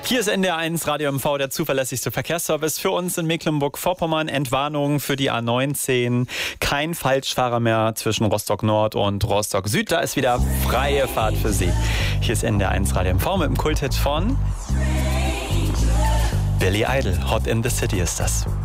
Hier ist NDR1 Radio MV, der zuverlässigste Verkehrsservice für uns in Mecklenburg-Vorpommern. Entwarnung für die A19. Kein Falschfahrer mehr zwischen Rostock Nord und Rostock Süd. Da ist wieder freie Fahrt für Sie. Hier ist NDR1 Radio MV mit dem Kulthit von Billy Idol. Hot in the City ist das.